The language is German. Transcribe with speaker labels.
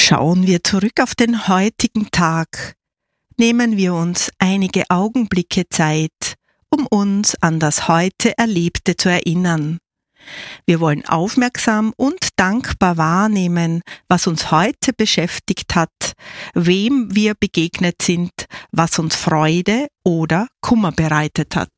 Speaker 1: Schauen wir zurück auf den heutigen Tag. Nehmen wir uns einige Augenblicke Zeit, um uns an das heute Erlebte zu erinnern. Wir wollen aufmerksam und dankbar wahrnehmen, was uns heute beschäftigt hat, wem wir begegnet sind, was uns Freude oder Kummer bereitet hat.